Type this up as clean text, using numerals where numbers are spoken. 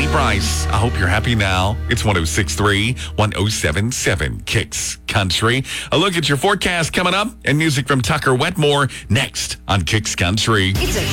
Bryce. I hope you're happy now. It's 106.3, 107.7 Kicks Country. A look at your forecast coming up and music from Tucker Wetmore next on Kicks Country.